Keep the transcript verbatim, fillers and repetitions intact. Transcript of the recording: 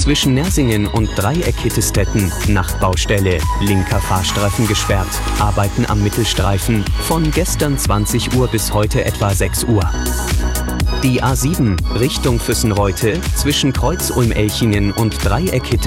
zwischen Nersingen und Dreieck-Hittestetten, Nachtbaustelle, linker Fahrstreifen gesperrt, Arbeiten am Mittelstreifen, von gestern zwanzig Uhr bis heute etwa sechs Uhr. Die A sieben, Richtung Füssenreute, zwischen Kreuz Ulm-Elchingen und Dreieck-Hittestetten